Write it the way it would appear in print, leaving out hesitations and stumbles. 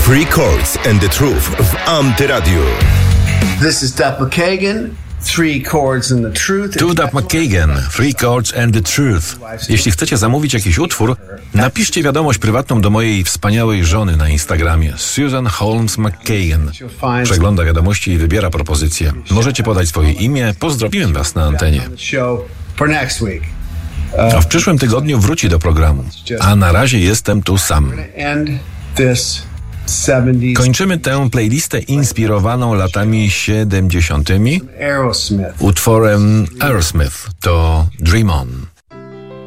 Three Chords and the Truth w Antyradiu. This is Duff McKagan. Three Chords and the Truth. Tu Duff McKagan, Three Chords and the Truth. Jeśli chcecie zamówić jakiś utwór, napiszcie wiadomość prywatną do mojej wspaniałej żony na Instagramie, Susan Holmes McKagan. Przegląda wiadomości i wybiera propozycje. Możecie podać swoje imię, pozdrowiłem was na antenie. A w przyszłym tygodniu wróci do programu. A na razie jestem tu sam. Kończymy tę playlistę inspirowaną latami 70. utworem Aerosmith. To Dream On.